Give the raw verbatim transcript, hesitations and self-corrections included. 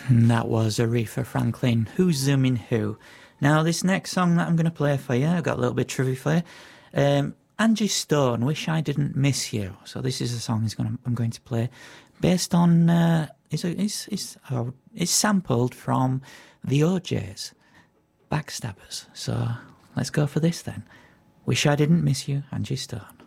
And that was Aretha Franklin, Who's Zooming Who. Now, this next song that I'm going to play for you, I've got a little bit of trivia for you. Um, Angie Stone, Wish I Didn't Miss You. So this is a song he's gonna, I'm going to play based on, uh, it's, it's, it's, oh, it's sampled from the O Js, Backstabbers. So let's go for this then. Wish I Didn't Miss You, Angie Stone.